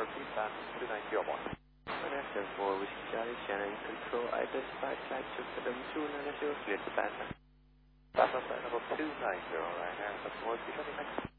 tower, feedback 290 Vanessa 4, Whiskey Charlie, Shannon, control, identified flagship for them 290, clear to pass. Pass on side level 290, right now, that's 1, 3,